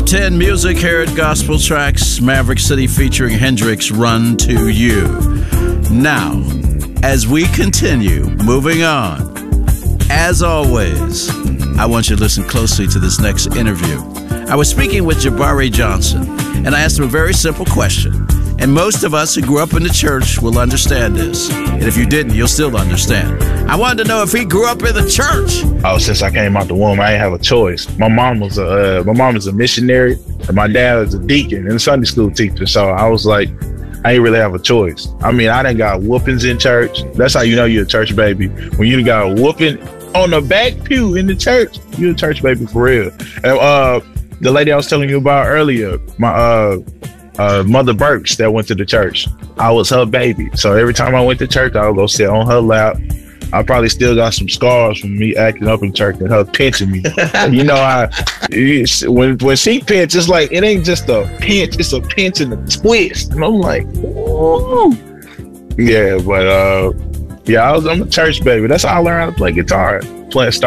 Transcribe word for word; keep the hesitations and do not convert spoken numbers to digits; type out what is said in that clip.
Top ten music here at Gospel Tracks, Maverick City featuring Hendrix, Run to You. Now, as we continue moving on, as always, I want you to listen closely to this next interview. I was speaking with Jabari Johnson, and I asked him a very simple question. And most of us who grew up in the church will understand this. And if you didn't, you'll still understand. I wanted to know if he grew up in the church. Oh, since I came out the womb, I didn't have a choice. My mom was a uh, my mom was a missionary, and my dad was a deacon and a Sunday school teacher. So I was like, I ain't really have a choice. I mean, I done got whoopings in church. That's how you know you're a church baby. When you got a whooping on the back pew in the church, you're a church baby for real. And uh, the lady I was telling you about earlier, my uh. Uh, Mother Burks that went to the church, I was her baby. So every time I went to church, I would go sit on her lap. I probably still got some scars from me acting up in church and her pinching me. You know, I when when she pinch, it's like it ain't just a pinch, it's a pinch and a twist. And I'm like, ooh. Yeah, but uh, yeah, I was I'm a church baby. That's how I learned how to play guitar. Playing